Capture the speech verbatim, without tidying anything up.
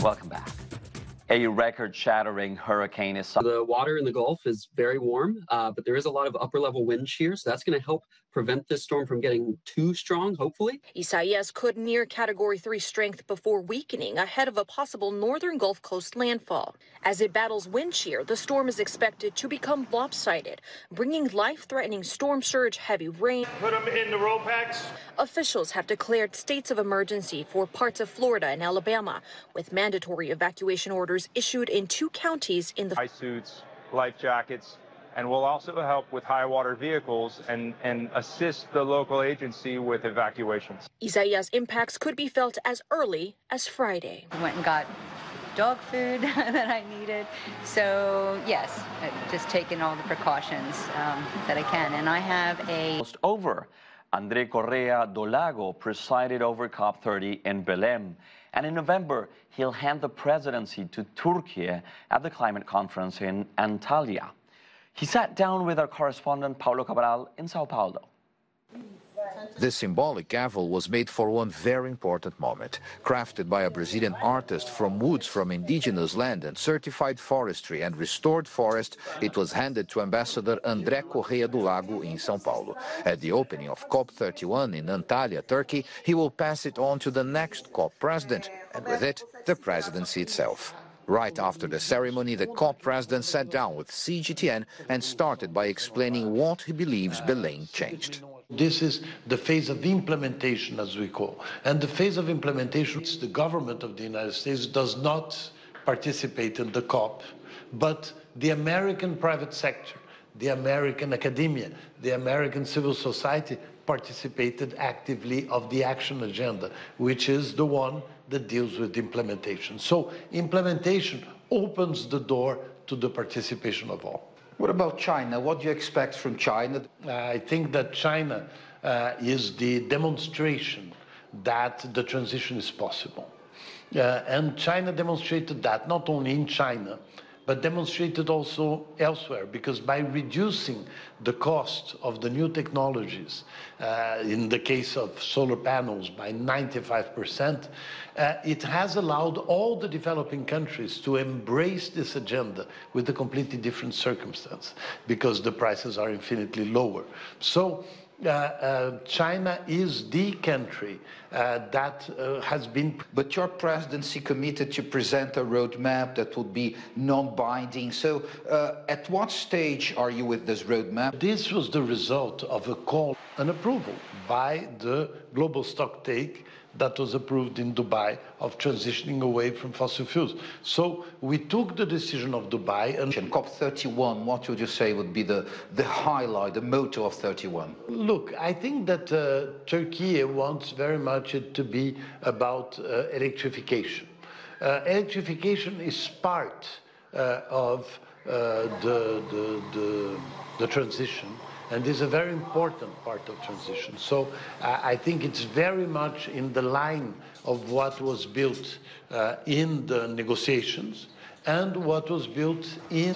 Welcome back. A record-shattering hurricane is... The water in the Gulf is very warm, uh, but there is a lot of upper-level wind shear, so that's going to help prevent this storm from getting too strong, hopefully. Isaias could near Category three strength before weakening ahead of a possible northern Gulf Coast landfall. As it battles wind shear, the storm is expected to become lopsided, bringing life-threatening storm surge, heavy rain. Put them in the roll packs. Officials have declared states of emergency for parts of Florida and Alabama, with mandatory evacuation orders issued in two counties in the... Ice suits, life jackets, and we'll also help with high water vehicles and, and assist the local agency with evacuations. Isaias' impacts could be felt as early as Friday. I went and got dog food that I needed. So, yes, I've just taken all the precautions um, that I can. And I have a... Almost over. André Correa do Lago presided over COP thirty in Belém. And in November, he'll hand the presidency to Turkey at the climate conference in Antalya. He sat down with our correspondent Paulo Cabral in Sao Paulo. This symbolic gavel was made for one very important moment. Crafted by a Brazilian artist from woods from indigenous land and certified forestry and restored forest, it was handed to Ambassador André Correa do Lago in São Paulo. At the opening of COP thirty-one in Antalya, Turkey, he will pass it on to the next COP president, and with it, the presidency itself. Right after the ceremony, the COP president sat down with C G T N and started by explaining what he believes Belém changed. This is the phase of implementation, as we call. And the phase of implementation, the government of the United States does not participate in the COP, but the American private sector, the American academia, the American civil society participated actively of the action agenda, which is the one that deals with implementation. So implementation opens the door to the participation of all. What about China? What do you expect from China? I think that China uh, is the demonstration that the transition is possible. Uh, and China demonstrated that not only in China, but demonstrated also elsewhere, because by reducing the cost of the new technologies, uh, in the case of solar panels by ninety-five percent, uh, it has allowed all the developing countries to embrace this agenda with a completely different circumstance, because the prices are infinitely lower. So Uh, uh, China is the country uh, that uh, has been... But your presidency committed to present a roadmap that would be non-binding. So uh, at what stage are you with this roadmap? This was the result of a call and approval by the global stocktake that was approved in Dubai of transitioning away from fossil fuels. So we took the decision of Dubai and... And COP thirty-one, what would you say would be the, the highlight, the motto of thirty-one? Look, I think that uh, Turkey wants very much it to be about uh, electrification. Uh, electrification is part uh, of uh, the, the, the, the transition, and is a very important part of transition. So uh, I think it's very much in the line of what was built uh, in the negotiations and what was built in